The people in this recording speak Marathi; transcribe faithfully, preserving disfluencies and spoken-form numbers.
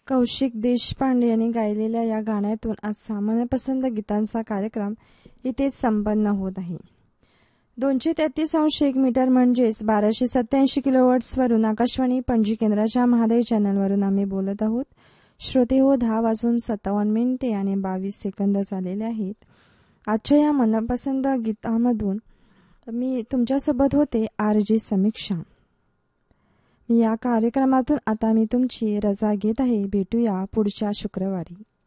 कौशिक देशपांडे यांनी गायलेल्या या गाण्यातून आजचा मनपसंत गीतांचा कार्यक्रम इथेच संपन्न होत आहे. दोनशे तेहतीस अंश एक मीटर म्हणजेच बाराशे सत्याऐंशी किलोवॉट्सवरून आकाशवाणी पणजी केंद्राच्या महादेव चॅनलवरून आम्ही बोलत आहोत. श्रोते हो, दहा वाजून सत्तावन्न मिनिटे आणि बावीस सेकंद झालेले आहेत. आजच्या या मनपसंत गीतामधून मी तुमच्यासोबत होते आर जी समीक्षा. मी या कार्यक्रमातून आता मी तुमची रजा घेत आहे. भेटूया पुढच्या शुक्रवारी.